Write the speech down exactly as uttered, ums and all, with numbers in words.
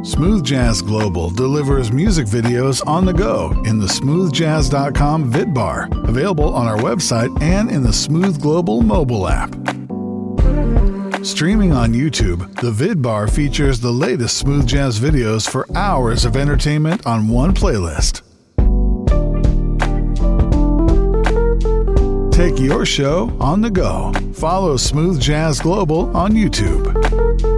Smooth Jazz Global delivers music videos on the go in the smooth jazz dot com vidbar, available on our website and in the Smooth Global mobile app. Streaming on YouTube, the vidbar features the latest smooth jazz videos for hours of entertainment on one playlist. Take your show on the go. Follow Smooth Jazz Global on YouTube.